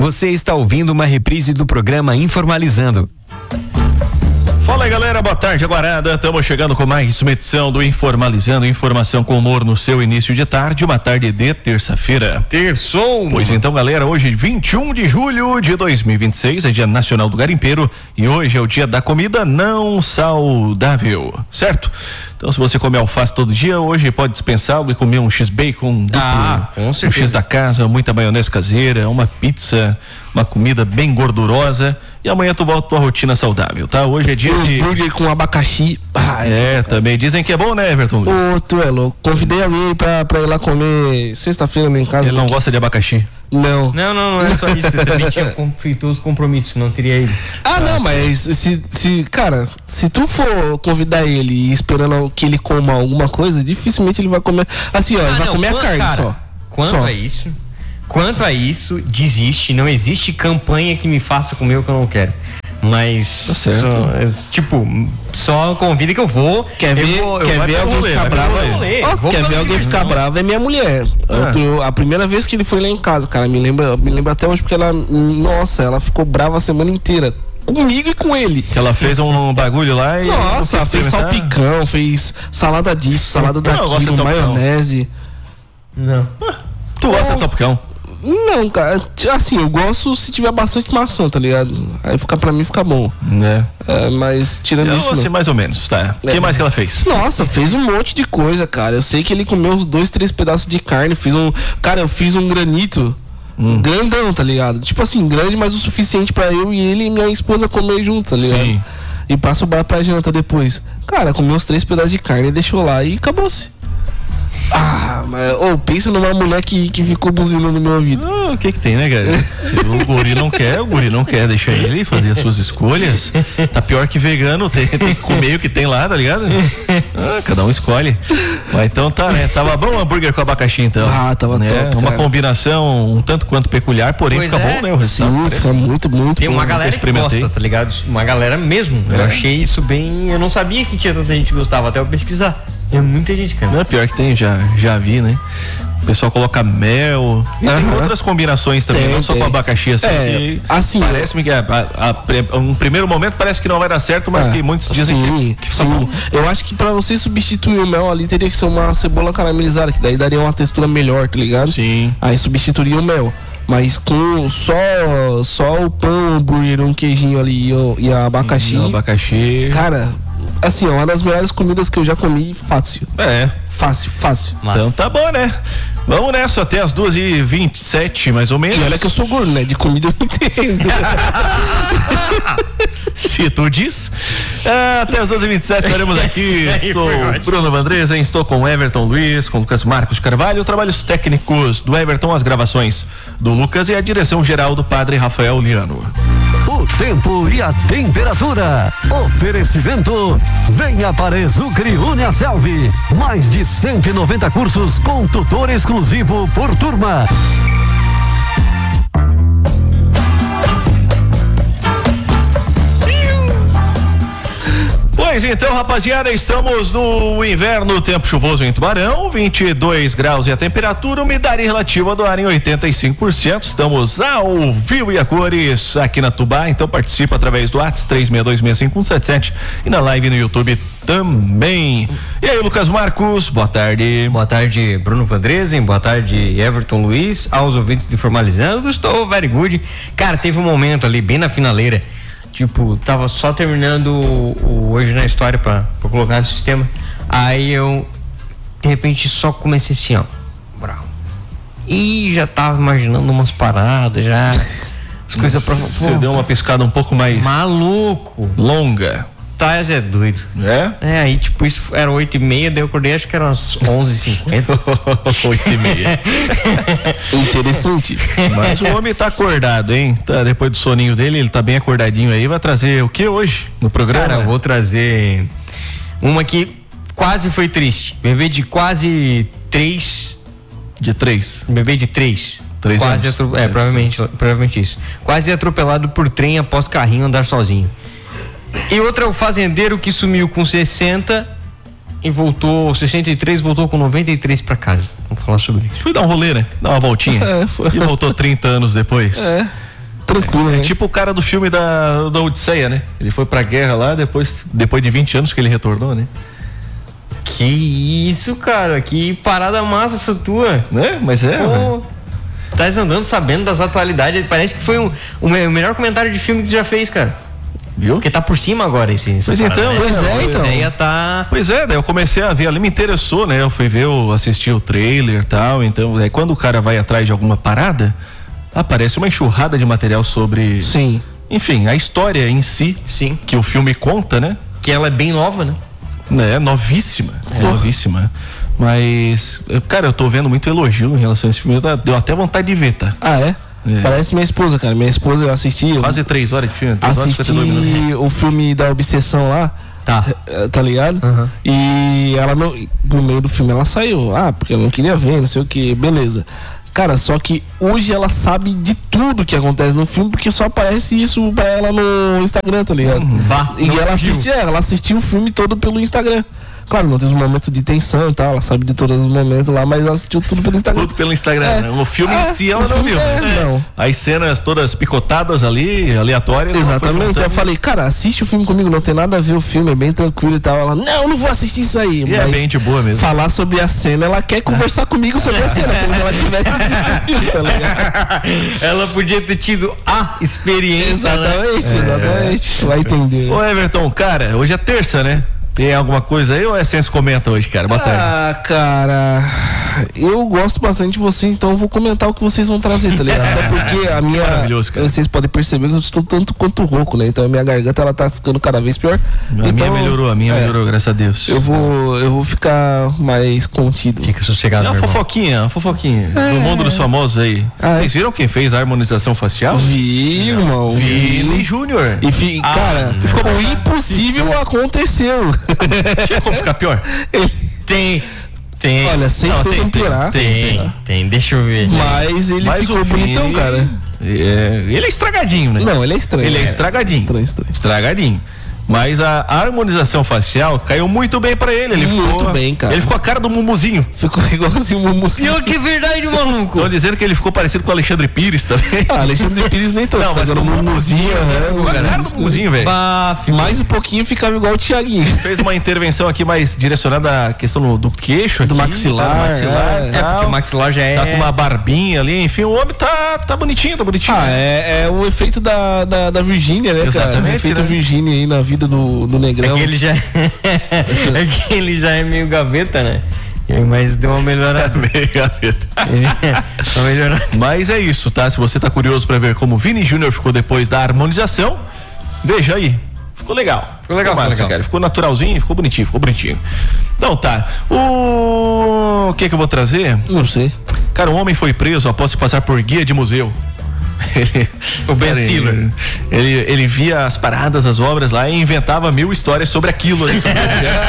Você está ouvindo uma reprise do programa Informalizando. Fala aí, galera, boa tarde, Aguarada. Estamos chegando com mais uma edição do Informalizando, informação com humor no seu início de tarde, uma tarde de terça-feira. Terçou! Pois então, galera, hoje 21 de julho de 2026, é Dia Nacional do Garimpeiro e hoje é o dia da comida não saudável, certo? Então, se você comer alface todo dia, hoje pode dispensá-lo e comer um X-Bacon duplo, um X da casa, muita maionese caseira, uma pizza, uma comida bem gordurosa e amanhã tu volta à tua rotina saudável, tá? Hoje é dia de... hambúrguer com abacaxi. Também dizem que é bom, né, Everton? Tu é louco. Convidei alguém pra ir lá comer sexta-feira lá em casa. Ele não gosta de abacaxi? Não. Não é só isso. Eu também tinha feito os compromissos, não teria ele. Mas se tu for convidar ele e esperando que ele coma alguma coisa, dificilmente ele vai comer. Assim, ó, ele vai comer a carne, cara, só. Quanto a isso, desiste. Não existe campanha que me faça comer o que eu não quero. Mas, tá certo. só convida que eu vou. Quer ver alguém ficar bravo? Quer ver alguém ficar bravo? É minha mulher. A primeira vez que ele foi lá em casa, cara, me lembra até hoje, porque ela ficou brava a semana inteira. Comigo e com ele. Que ela fez um bagulho lá e... Nossa, ela fez salpicão, fez salada disso, salada daquilo, maionese. Não. Tu gosta de salpicão? Não, cara, assim, eu gosto se tiver bastante maçã, tá ligado? Aí pra mim fica bom. Mas tirando isso. Assim, mais ou menos, tá? O que mais que ela fez? Nossa, fez um monte de coisa, cara. Eu sei que ele comeu uns 2-3 pedaços de carne. Eu fiz um granito grandão, tá ligado? Tipo assim, grande, mas o suficiente pra eu e ele e minha esposa comer junto, tá ligado? Sim. E passa o bar pra janta depois. Cara, comeu uns 3 pedaços de carne e deixou lá e acabou-se. Mas pensa numa mulher que ficou buzinando no meu ouvido. O que tem, né, cara? O guri não quer, deixa ele fazer as suas escolhas. Tá pior que vegano, tem que comer o que tem lá, tá ligado? Cada um escolhe. Mas então tá, né? Tava bom o hambúrguer com abacaxi, então. Tava top, uma cara. Combinação um tanto quanto peculiar, porém fica bom, né? O resultado. Sim, fica muito Tem bom. uma galera que gosta, tá ligado? Uma galera mesmo. Eu achei isso bem... Eu não sabia que tinha tanta gente que gostava, até eu pesquisar. É muita gente, cara. Não, pior que tem, já vi, né? O pessoal coloca mel. E tem outras combinações também, não só com abacaxi, assim. Parece-me que um primeiro momento parece que não vai dar certo, mas que muitos dizem que fica bom. Eu acho que pra você substituir o mel ali, teria que ser uma cebola caramelizada, que daí daria uma textura melhor, tá ligado? Sim. Aí substituiria o mel. Mas com só o pão, o hambúrguer, um queijinho ali e a abacaxi. Cara, assim, é uma das melhores comidas que eu já comi, fácil. Fácil. Mas... Então tá bom, né? Vamos nessa até as 2h27, mais ou menos. E olha que eu sou gordo, né? De comida eu entendo. Se tu diz. Até as 12h27 estaremos aqui. Sou Bruno Vandresa, estou com Everton Luiz, com Lucas Marcos Carvalho, trabalhos técnicos do Everton, as gravações do Lucas e a direção geral do Padre Rafael Liano. O tempo e a temperatura. Oferecimento. Venha para Exucre Uniaselv. Mais de 190 cursos com tutor exclusivo por turma. Pois então, rapaziada, estamos no inverno, tempo chuvoso em Tubarão, 22 graus e a temperatura, umidade relativa do ar em 85%. Estamos ao vivo e a cores aqui na Tubá, então participa através do WhatsApp 36226517 e na live no YouTube também. E aí, Lucas Marcos, boa tarde. Boa tarde, Bruno Vandresen, boa tarde, Everton Luiz, aos ouvintes de Informalizando, estou very good. Cara, teve um momento ali bem na finaleira. Tipo, tava só terminando o Hoje na História pra colocar no sistema. Aí eu, de repente, só comecei assim, ó. Bravo. E já tava imaginando umas paradas, já. As coisas pra. Você deu uma piscada um pouco mais. Maluco. Longa. Tá, é doido. Aí tipo, isso era 8h30, daí eu acordei, acho que eram umas 11h50. 8h30. Interessante. Mas o homem tá acordado, hein? Tá, depois do soninho dele, ele tá bem acordadinho aí. Vai trazer o que hoje no programa? Cara, eu vou trazer uma que quase foi triste. Bebê de quase 3. De 3? Bebê de 3. Quase provavelmente isso. Quase atropelado por trem após carrinho andar sozinho. E outra é o fazendeiro que sumiu com 60 e voltou, 63, voltou com 93 pra casa. Vamos falar sobre isso. Fui dar um rolê, né? Dar uma voltinha. Foi. E voltou 30 anos depois. tranquilo, É né? tipo o cara do filme da Odisseia, né? Ele foi pra guerra lá, depois de 20 anos que ele retornou, né? Que isso, cara, que parada massa essa tua. Né? Mas é. Pô, tá andando sabendo das atualidades. Parece que foi o melhor comentário de filme que tu já fez, cara. Viu? Porque tá por cima agora esse. Pois então, Tá... Pois é, daí eu comecei a ver, ali me interessou, né? Eu fui ver, assisti o trailer e tal, então, aí quando o cara vai atrás de alguma parada, aparece uma enxurrada de material sobre... Sim. Enfim, a história em si, Sim. que o filme conta, né? Que ela é bem nova, né? É, novíssima, novíssima. Mas, cara, eu tô vendo muito elogio em relação a esse filme, deu até vontade de ver, tá? Ah, é? Parece minha esposa, cara. Minha esposa, eu assisti. Quase 3 horas de filme. Assisti o filme da Obsessão lá. Tá ligado? Uhum. E ela no meio do filme ela saiu. Porque eu não queria ver, não sei o que. Beleza. Cara, só que hoje ela sabe de tudo que acontece no filme, porque só aparece isso pra ela no Instagram, tá ligado? E ela assistiu o filme todo pelo Instagram. Claro, não tem os momentos de tensão e tal, ela sabe de todos os momentos lá, mas ela assistiu tudo pelo Instagram. Tudo pelo Instagram, né? O filme em si ela não viu, né? Não. As cenas todas picotadas ali, aleatórias. Exatamente, eu falei, cara, assiste o filme comigo, não tem nada a ver o filme, é bem tranquilo e tal. Ela, não vou assistir isso aí. E é bem de boa mesmo. Falar sobre a cena, ela quer conversar comigo sobre a cena, como se ela tivesse visto o filme, tá ligado? Ela podia ter tido a experiência. Exatamente. Vai entender. Ô Everton, cara, hoje é terça, né? Tem alguma coisa aí ou é Senso Comenta hoje, cara? Boa tarde. Cara, eu gosto bastante de vocês, então eu vou comentar o que vocês vão trazer, tá ligado? Até porque a minha... Maravilhoso, cara. Vocês podem perceber que eu estou tanto quanto rouco, né? Então a minha garganta, ela tá ficando cada vez pior. A minha melhorou, graças a Deus. Eu vou ficar mais contido. Fica sossegado. É uma fofoquinha. No mundo dos famosos aí. Vocês viram quem fez a harmonização facial? Vi, irmão. Vini Júnior. E cara, o impossível aconteceu. Tinha como ficar pior? Tem. Olha, sem piorar. Tem, deixa eu ver. Mas ele ficou bonitão, cara. Ele é estragadinho, né? Não, ele é estranho. Ele é estragadinho. Estranho. Estragadinho. Mas a harmonização facial caiu muito bem pra ele. Ele muito bem, cara. Ele ficou a cara do Mumuzinho. Ficou igualzinho o Mumuzinho. Pior que verdade, maluco. Estão dizendo que ele ficou parecido com o Alexandre Pires também. Alexandre Pires nem tanto. Não, mas o Mumuzinho, a cara do Mumuzinho, velho. Mais um pouquinho ficava igual o Thiaguinho. Fez uma intervenção aqui mais direcionada à questão do queixo. Do maxilar. Porque o maxilar já tá com uma barbinha ali, enfim, o homem tá bonitinho, é o efeito da Virgínia, né, exatamente, cara? O efeito Virgínia aí na vida do Negrão. É que ele já é meio gaveta, né? Mas deu uma melhorada. Mas é isso, tá? Se você tá curioso pra ver como o Vini Júnior ficou depois da harmonização, veja aí. Ficou legal. Ficou legal, cara. Ficou naturalzinho, ficou bonitinho. Então tá. O que eu vou trazer? Não sei. Cara, um homem foi preso após se passar por guia de museu. O Ben Stiller. Ele via as paradas, as obras lá e inventava 1000 histórias sobre aquilo ali, sobre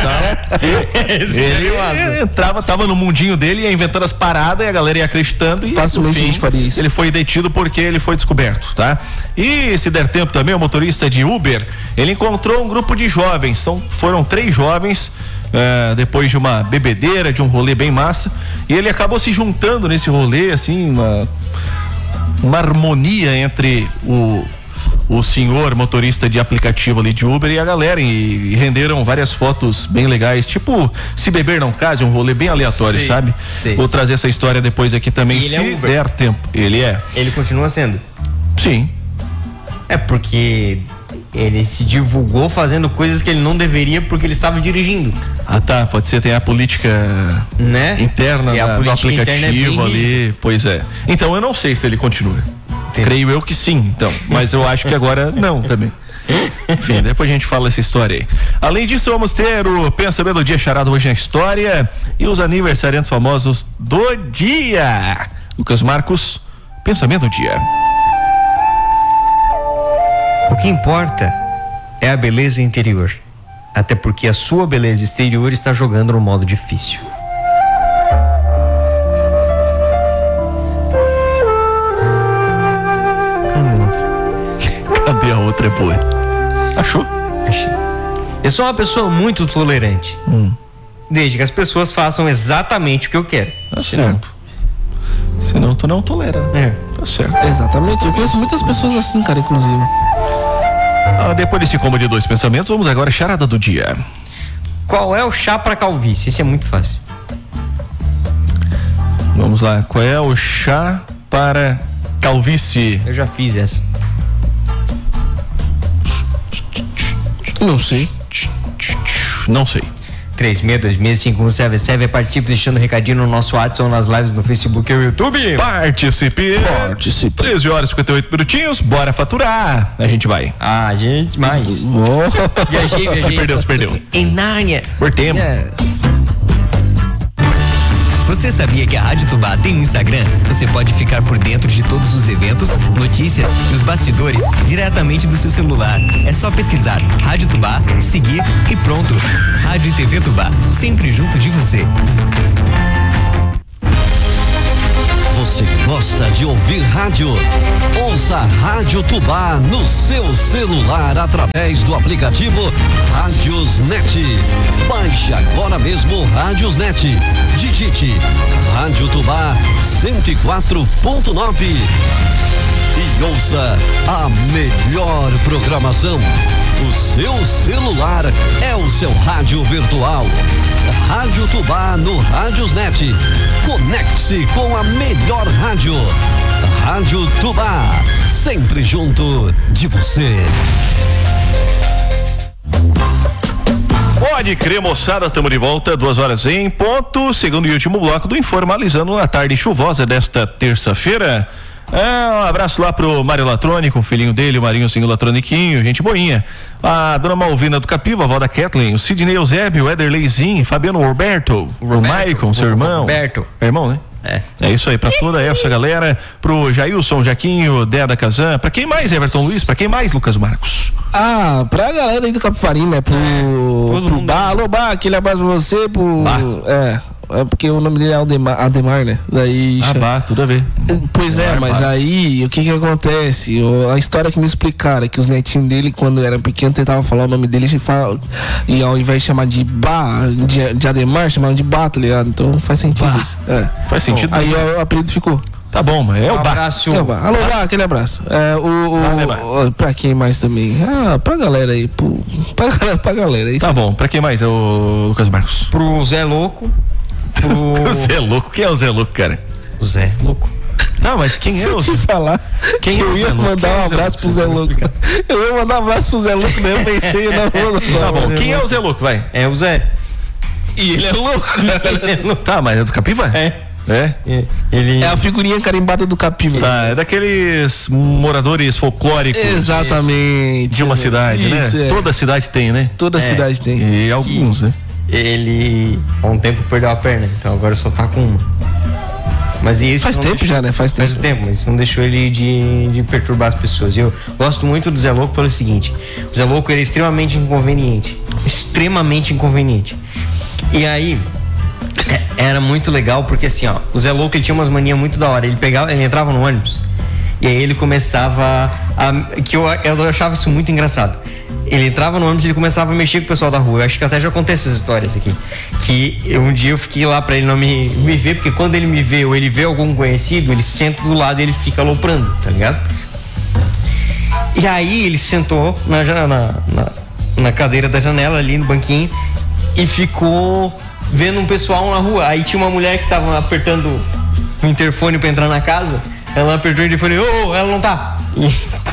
ele tava no mundinho dele, ia inventando as paradas e a galera ia acreditando e facilmente a gente faria isso. Ele foi detido porque ele foi descoberto, tá? E se der tempo também, o motorista de Uber, ele encontrou um grupo de jovens, foram 3 jovens, depois de uma bebedeira, de um rolê bem massa, e ele acabou se juntando nesse rolê, assim, uma harmonia entre o senhor motorista de aplicativo ali de Uber e a galera, e renderam várias fotos bem legais, tipo Se Beber Não Case, um rolê bem aleatório, sabe? Vou trazer essa história depois aqui também, se der tempo. Ele continua sendo? Sim. É porque ele se divulgou fazendo coisas que ele não deveria porque ele estava dirigindo. Tá, pode ser, tem a política, né, interna do aplicativo ali, pois é. Então eu não sei se ele continua. Creio eu que sim, então, mas eu acho que agora não também. Enfim, depois a gente fala essa história aí. Além disso, vamos ter o Pensamento do Dia charado hoje na história e os aniversariantes famosos do dia. Lucas Marcos, Pensamento do Dia. O que importa é a beleza interior, até porque a sua beleza exterior está jogando no modo difícil. Cadê a outra? É boa. Achou? Achei. Eu sou uma pessoa muito tolerante, desde que as pessoas façam exatamente o que eu quero. Senão tu não tolera. Tá certo. Exatamente, eu conheço muitas pessoas assim, cara, inclusive. Depois desse combo de 2 pensamentos, vamos agora à charada do dia. Qual é o chá pra calvície? Esse é muito fácil. Vamos lá, qual é o chá para calvície? Eu já fiz essa. Não sei. Não sei. 36265177, participe deixando um recadinho no nosso WhatsApp ou nas lives no Facebook e no YouTube. Participe. 13 horas e 58 minutinhos, bora faturar. A gente vai. Gente, mais. Viajei. Você perdeu. Em Nárnia. Por tempo. Você sabia que a Rádio Tubá tem um Instagram? Você pode ficar por dentro de todos os eventos, notícias e os bastidores diretamente do seu celular. É só pesquisar Rádio Tubá, seguir e pronto. Rádio e TV Tubá, sempre junto de você. Você gosta de ouvir rádio? Ouça Rádio Tubá no seu celular através do aplicativo Rádiosnet. Baixe agora mesmo o Rádiosnet. Digite Rádio Tubá 104.9 e ouça a melhor programação. O seu celular é o seu rádio virtual. Rádio Tubá no Rádiosnet. Conecte-se com a melhor rádio. Rádio Tubá, sempre junto de você. Pode crer, moçada, estamos de volta, 2 horas em ponto, segundo e último bloco do Informalizando na tarde chuvosa desta terça-feira. Um abraço lá pro Mário Latrônico, o filhinho dele, o Marinhozinho Latroniquinho, gente boinha. A dona Malvina do Capiva, a avó da Kathleen, o Sidney Eusébio, o Ederleizinho, Fabiano Roberto, o Maicon, seu irmão. Roberto. É irmão, né? É isso aí, pra toda essa galera, pro Jailson, Jaquinho, Deda Kazan, pra quem mais, Everton Luiz, pra quem mais, Lucas Marcos? Pra galera aí do Capivarim, né? Pro Bar, alô Bar, aquele abraço pra você, É porque o nome dele é Ademar, né? Daí. Tudo a ver. Pois mas aí, o que acontece? A história que me explicaram é que os netinhos dele, quando eram pequenos, tentavam falar o nome dele e ao invés de chamar de de Ademar, chamavam de Bá, tá ligado? Então faz sentido isso. Faz sentido. Aí o apelido ficou. Tá bom, mas é o Bá. Alô Bá, aquele abraço. Pra quem mais também? Pra galera aí, pra galera aí. Tá bom, pra quem mais, o Lucas Marcos? Pro Zé Louco. O Zé Louco, quem é o Zé Louco, cara? O Zé Louco. Não, mas quem é o Zé? Se eu te falar quem que eu ia mandar um abraço pro Zé Louco. Eu ia mandar um abraço pro Zé Louco, daí eu pensei na rua. Tá bom, quem é o Zé Louco, vai? É o Zé. E ele é louco. Tá, mas é do Capiva? Ele é a figurinha carimbada do Capiva. Tá, é daqueles moradores folclóricos. Exatamente. De uma cidade, né? Toda cidade tem, né? Toda cidade tem. E alguns, né? Ele há um tempo perdeu a perna, então agora só tá com uma. Mas isso faz tempo já, né? Faz tempo, mas isso não deixou ele de perturbar as pessoas. Eu gosto muito do Zé Louco pelo seguinte: o Zé Louco ele é extremamente inconveniente. E aí era muito legal porque assim, o Zé Louco ele tinha umas manias muito da hora. Ele entrava no ônibus e aí ele começava eu achava isso muito engraçado. Ele entrava no ônibus e ele começava a mexer com o pessoal da rua. Eu acho que até já contei essas histórias aqui. Que um dia eu fiquei lá pra ele não me ver, porque quando ele me vê ou ele vê algum conhecido, ele senta do lado e ele fica aloprando, tá ligado? E aí ele sentou na cadeira da janela ali no banquinho e ficou vendo um pessoal na rua. Aí tinha uma mulher que tava apertando o interfone pra entrar na casa. Ela apertou o interfone, ela não tá. E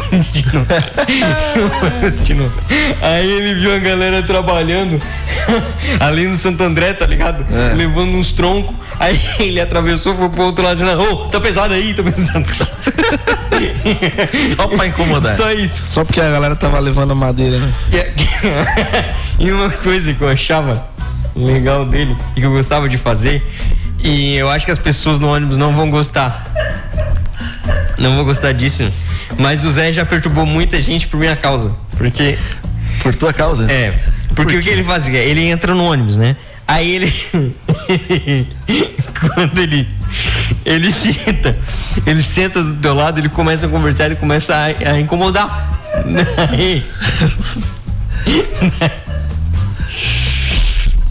continuou. Aí ele viu a galera trabalhando ali no Santo André, tá ligado? Levando uns troncos. Aí ele atravessou, foi pro outro lado da janela. Tá pesado aí, tá pesado. Só pra incomodar. Só isso. Só porque a galera tava levando a madeira, né? E uma coisa que eu achava legal dele e que eu gostava de fazer, e eu acho que as pessoas no ônibus não vão gostar disso, mas o Zé já perturbou muita gente por minha causa, porque... Por tua causa? Porque o que ele fazia? Ele entra no ônibus, né? Aí ele quando ele senta do teu lado, ele começa a conversar, ele começa a incomodar.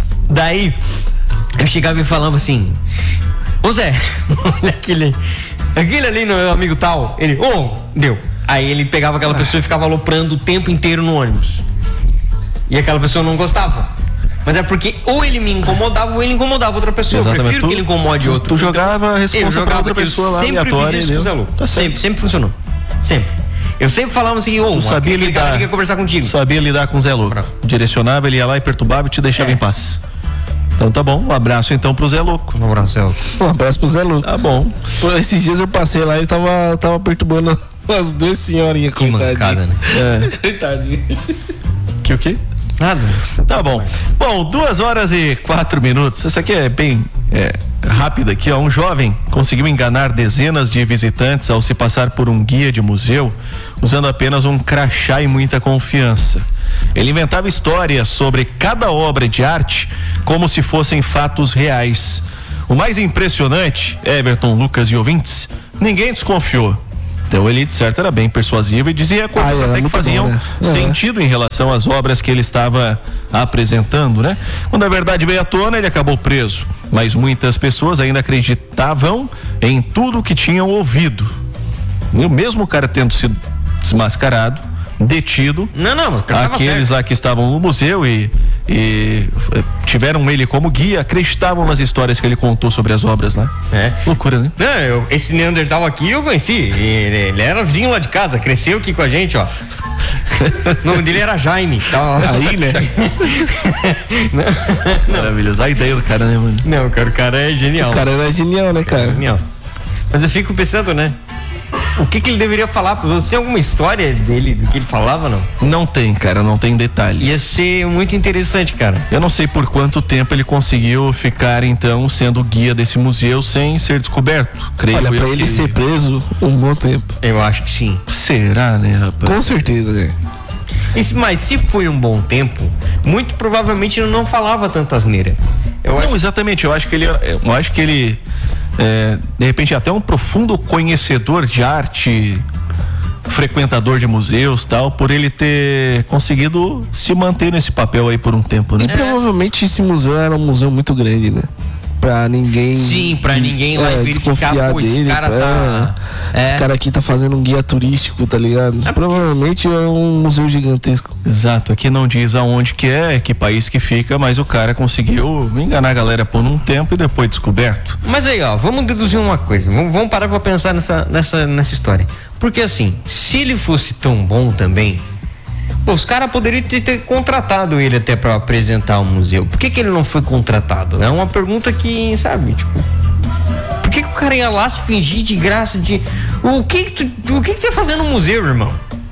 Daí eu chegava e falava assim: ô Zé, olha aquele aquele ali não é o amigo tal. Ele, deu. Aí ele pegava aquela pessoa e ficava aloprando o tempo inteiro no ônibus. E aquela pessoa não gostava. Mas é porque ou ele me incomodava ou ele incomodava outra pessoa. Exatamente. Eu prefiro que ele incomode outro. Tu jogava a resposta pra outra pessoa lá, aleatória. Tá sempre funcionou. Sempre. Eu sempre falava assim, sabia aquele lidar, cara que quer conversar contigo. Sabia lidar com o Zé Louco. Direcionava, ele ia lá e perturbava e te deixava em paz. Então tá bom, um abraço então pro Zé Louco. Um abraço, Zé Louco. Um abraço pro Zé Louco. Tá bom. Esses dias eu passei lá e tava perturbando as duas senhorinhas. Que mancada, né? Coitadinho. Que o quê? Nada. Tá bom. Bom, 2h04. Essa aqui é bem rápida aqui, ó. Um jovem conseguiu enganar dezenas de visitantes ao se passar por um guia de museu usando apenas um crachá e muita confiança. Ele inventava histórias sobre cada obra de arte como se fossem fatos reais. O mais impressionante, Everton, Lucas e ouvintes, ninguém desconfiou. Então ele, de certo, era bem persuasivo e dizia coisas até que faziam sentido em relação às obras que ele estava apresentando, né? Quando a verdade veio à tona, ele acabou preso. Mas muitas pessoas ainda acreditavam em tudo que tinham ouvido. E o mesmo cara tendo sido desmascarado, detido, aqueles lá que estavam no museu e tiveram ele como guia, acreditavam nas histórias que ele contou sobre as obras lá. Loucura, né? Não, esse Neandertal aqui eu conheci, ele era vizinho lá de casa, cresceu aqui com a gente, ó. O nome dele era Jaime. Aí, né? Maravilhoso, a ideia do cara, né, mano? Não, cara, o cara é genial. O cara era genial, né, cara? Genial. Mas eu fico pensando, né? O que ele deveria falar para os outros? Tem alguma história dele, do que ele falava, não? Não tem, cara, não tem detalhes. Ia ser muito interessante, cara. Eu não sei por quanto tempo ele conseguiu ficar, então, sendo guia desse museu sem ser descoberto. Creio Olha, pra ele ser preso um bom tempo. Eu acho que sim. Será, né, rapaz? Com certeza, né? Mas se foi um bom tempo, muito provavelmente ele não falava tanta asneira. Exatamente, eu acho que ele de repente até um profundo conhecedor de arte, frequentador de museus, tal, por ele ter conseguido se manter nesse papel aí por um tempo, né? E provavelmente esse museu era um museu muito grande, né? Pra ninguém. Sim, pra ninguém lá desconfiar dele. Esse cara esse cara aqui tá fazendo um guia turístico, tá ligado? Provavelmente é um museu gigantesco. Exato, aqui não diz aonde que que país que fica, mas o cara conseguiu enganar a galera por um tempo e depois descoberto. Mas aí, ó, vamos deduzir uma coisa, vamos parar pra pensar nessa história. Porque assim, se ele fosse tão bom também, os caras poderiam ter contratado ele até pra apresentar o museu. Por que ele não foi contratado? É uma pergunta que, sabe, tipo, por que o cara ia lá se fingir de graça de... O que você tá fazendo no museu, irmão?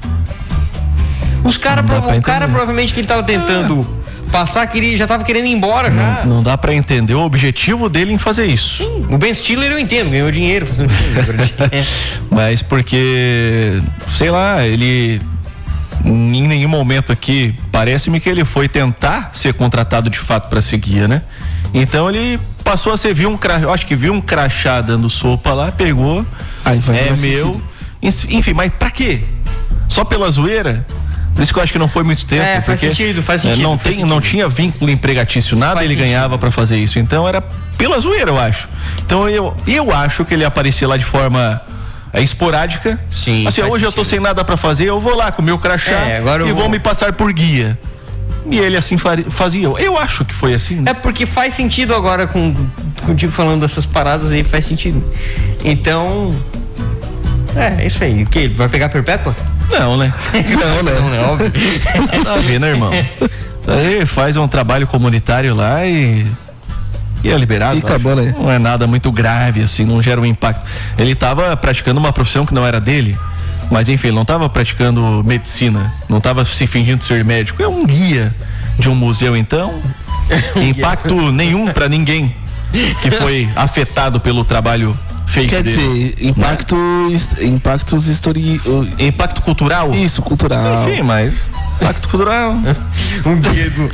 O cara provavelmente que ele tava tentando passar, já tava querendo ir embora já. Não dá pra entender o objetivo dele em fazer isso. Sim, o Ben Stiller eu entendo, ganhou dinheiro fazendo filme. Mas porque, sei lá, ele... Em nenhum momento aqui parece-me que ele foi tentar ser contratado de fato para ser guia, né? Então ele passou a ser, eu acho que viu um crachá dando sopa lá, pegou, meu, enfim, mas pra quê? Só pela zoeira? Por isso que eu acho que não foi muito tempo, faz sentido. Não tinha vínculo empregatício, nada ele ganhava para fazer isso, então era pela zoeira, eu acho. Então eu acho que ele aparecia lá de forma esporádica. Sim, assim, hoje eu tô sem nada pra fazer, eu vou lá com o meu crachá e vou me passar por guia. E ele assim fazia. Eu acho que foi assim, né? É porque faz sentido agora contigo falando dessas paradas aí, faz sentido. Então, é isso aí. O que? Vai pegar perpétua? Não, né? Não, né? Óbvio. Tá vendo, irmão? Aí faz um trabalho comunitário lá e é liberado. E acabou, né? Não é nada muito grave, assim, não gera um impacto. Ele estava praticando uma profissão que não era dele, mas enfim, ele não estava praticando medicina, não estava se fingindo ser médico. É um guia de um museu, então, impacto nenhum para ninguém que foi afetado pelo trabalho feito Quer dele. dizer, impactos Impacto cultural? Isso, cultural. Enfim, mas impacto cultural. Um dedo.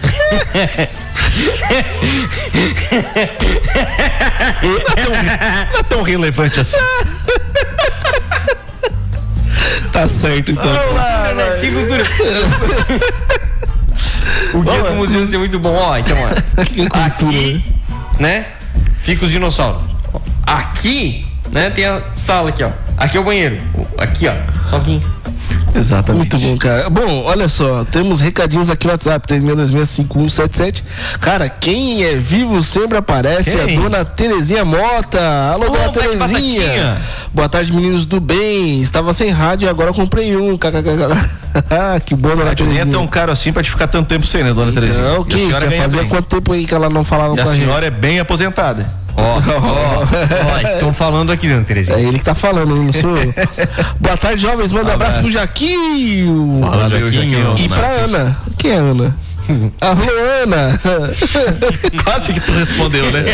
Não é tão relevante assim. Tá certo, então. Que cultura. O guia do museu ser muito bom, ó. Então, ó. Aqui, né? Fica os dinossauros. Aqui né? Tem a sala aqui, ó. Aqui é o banheiro. Aqui, ó. Só vim. Exatamente. Muito bom, cara. Bom, olha só, temos recadinhos aqui no WhatsApp, 36265177. Cara, quem é vivo sempre aparece. Quem? A dona Terezinha Mota. Alô, dona Terezinha. Boa tarde, meninos do bem. Estava sem rádio e agora comprei um. Que bom, dona Terezinha. Não é tão caro assim pra te ficar tanto tempo sem, né, dona Terezinha? Não, que isso? Fazia quanto tempo aí que ela não falava com a gente? E a senhora é bem aposentada. Estão falando aqui, dona Terezinha. É ele que tá falando, não sou eu. Boa tarde, jovens. Manda um abraço pro Jaquinho. Valeu, Jaquinho. E pra Ana. Quem é Ana? Alô, Ana. Quase que tu respondeu, né?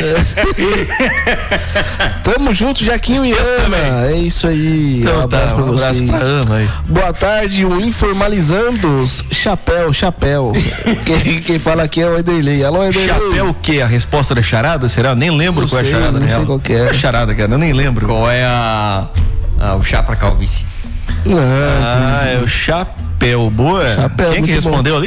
Tamo junto, Jaquinho e Ana. É isso aí. Então, um abraço pra vocês. Pra Ana aí. Boa tarde, o Informalizando. Chapéu. Quem fala aqui é o Ederley. Alô, Ederley. Chapéu o quê? A resposta da charada? Será? Eu nem lembro qual é a charada. Não sei qual que é. Qual é a charada, cara? Eu nem lembro. Qual é o chá pra calvície? É o chapéu. Boa. Chapéu, quem que respondeu ali?